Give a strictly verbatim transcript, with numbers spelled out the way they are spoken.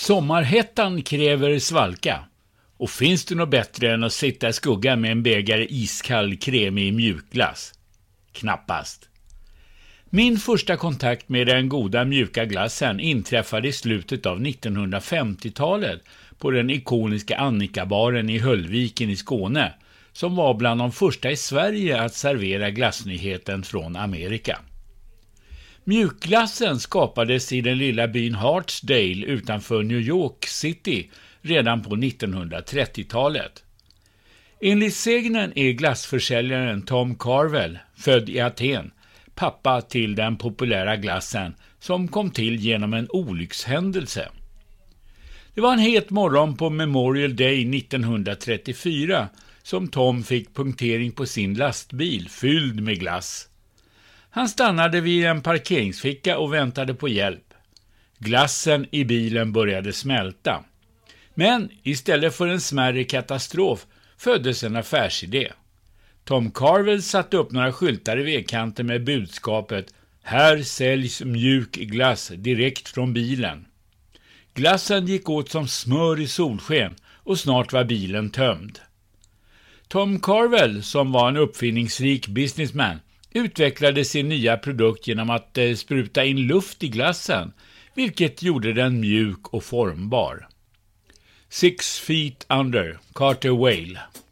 Sommarhettan kräver svalka. Och finns det något bättre än att sitta i skuggan med en bägare iskall kremig mjukglass? Knappast. Min första kontakt med den goda mjuka glassen inträffade i slutet av nittonhundrafemtiotalet på den ikoniska Annika-baren i Höllviken i Skåne, som var bland de första i Sverige att servera glassnyheten från Amerika. Mjukglassen skapades i den lilla byn Hartsdale utanför New York City redan på nittonhundratrettiotalet. Enligt sägnen är glassförsäljaren Tom Carvel, född i Aten, pappa till den populära glassen som kom till genom en olyckshändelse. Det var en het morgon på Memorial Day nittonhundratrettiofyra som Tom fick punktering på sin lastbil fylld med glass. Han stannade vid en parkeringsficka och väntade på hjälp. Glassen i bilen började smälta. Men istället för en smärre katastrof föddes en affärsidé. Tom Carvel satte upp några skyltar i vägkanten med budskapet "Här säljs mjuk glass direkt från bilen". Glassen gick åt som smör i solsken och snart var bilen tömd. Tom Carvel, som var en uppfinningsrik businessman, utvecklade sin nya produkt genom att eh, spruta in luft i glassen, vilket gjorde den mjuk och formbar. Six feet under, Carter Whale.